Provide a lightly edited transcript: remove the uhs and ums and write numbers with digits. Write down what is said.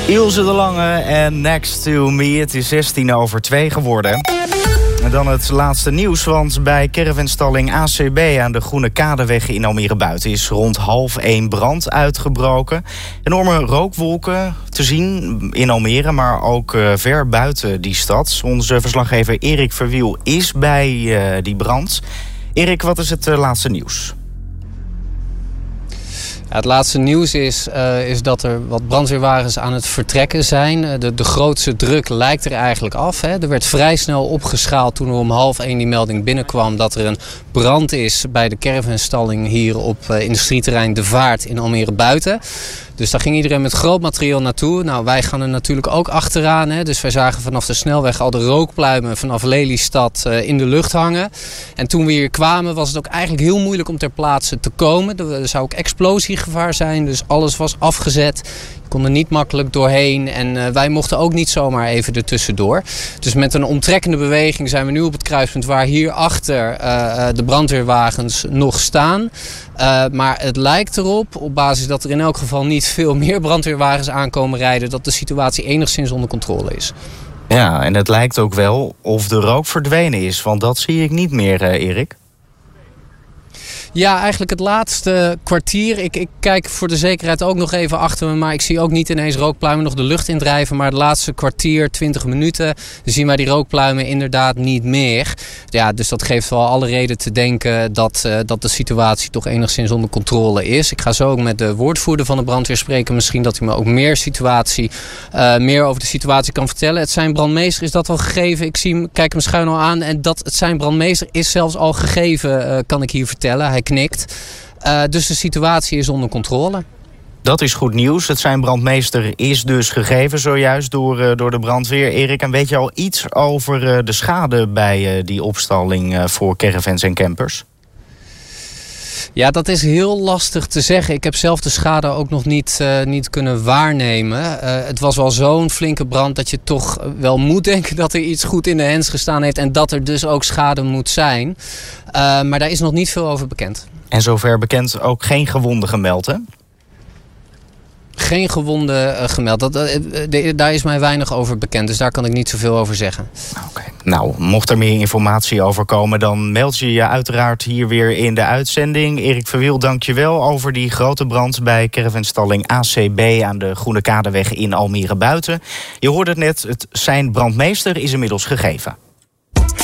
Ilse de Lange en Next to Me. Het is 2:16 geworden. En dan het laatste nieuws, want bij caravanstalling ACB aan de Groene Kadeweg in Almere Buiten is rond 12:30 brand uitgebroken. Enorme rookwolken te zien in Almere, maar ook ver buiten die stad. Onze verslaggever Erik Verwiel is bij die brand. Erik, wat is het laatste nieuws? Ja, het laatste nieuws is dat er wat brandweerwagens aan het vertrekken zijn. De grootste druk lijkt er eigenlijk af. Hè. Er werd vrij snel opgeschaald toen er om 12:30 die melding binnenkwam dat er een brand is bij de caravanstalling hier op industrieterrein De Vaart in Almere Buiten. Dus daar ging iedereen met groot materieel naartoe. Nou, wij gaan er natuurlijk ook achteraan. Hè. Dus wij zagen vanaf de snelweg al de rookpluimen vanaf Lelystad in de lucht hangen. En toen we hier kwamen was het ook eigenlijk heel moeilijk om ter plaatse te komen. Er zou ook explosiegevaar zijn, dus alles was afgezet. Je kon er niet makkelijk doorheen en wij mochten ook niet zomaar even ertussendoor. Dus met een omtrekkende beweging zijn we nu op het kruispunt waar hierachter de brandweerwagens nog staan. Maar het lijkt erop, op basis dat er in elk geval niet veel meer brandweerwagens aankomen rijden, dat de situatie enigszins onder controle is. Ja, en het lijkt ook wel of de rook verdwenen is, want dat zie ik niet meer, Erik. Ja, eigenlijk het laatste kwartier. Ik kijk voor de zekerheid ook nog even achter me, maar ik zie ook niet ineens rookpluimen nog de lucht indrijven. Maar het laatste kwartier, 20 minuten, zien wij die rookpluimen inderdaad niet meer. Ja, dus dat geeft wel alle reden te denken dat de situatie toch enigszins onder controle is. Ik ga zo ook met de woordvoerder van de brandweer spreken. Misschien dat hij me ook meer over de situatie kan vertellen. Het zijn brandmeester is dat al gegeven. Kijk hem schuin al aan. En dat het zijn brandmeester is zelfs al gegeven, kan ik hier vertellen. Hij knikt. Dus de situatie is onder controle. Dat is goed nieuws. Het zijn brandmeester is dus gegeven zojuist door de brandweer. Erik, en weet je al iets over de schade bij die opstalling voor caravans en campers? Ja, dat is heel lastig te zeggen. Ik heb zelf de schade ook nog niet kunnen waarnemen. Het was wel zo'n flinke brand dat je toch wel moet denken dat er iets goed in de hens gestaan heeft en dat er dus ook schade moet zijn. Maar daar is nog niet veel over bekend. En zover bekend ook geen gewonden gemeld, hè? Geen gewonden gemeld. Daar is mij weinig over bekend, dus daar kan ik niet zoveel over zeggen. Oké. Nou, mocht er meer informatie over komen, dan meld je je uiteraard hier weer in de uitzending. Erik Verwiel, dank je wel over die grote brand bij caravanstalling ACB aan de Groene Kadeweg in Almere Buiten. Je hoorde het net, het zijn brandmeester is inmiddels gegeven.